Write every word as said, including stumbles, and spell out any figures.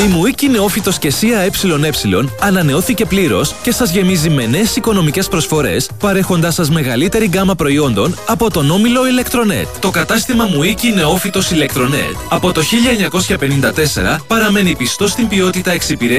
Η Μουίκη Νεόφυτος και Σία ΕΕ ανανεώθηκε πλήρως και σας γεμίζει με νέες οικονομικές προσφορές, παρέχοντάς σας μεγαλύτερη γκάμα προϊόντων από τον όμιλο Ηλεκτρονέτ. Το κατάστημα Μουίκη Νεόφυτος Ηλεκτρονέτ από το χίλια εννιακόσια πενήντα τέσσερα παραμένει πιστό στην ποιότητα εξυπηρέτησης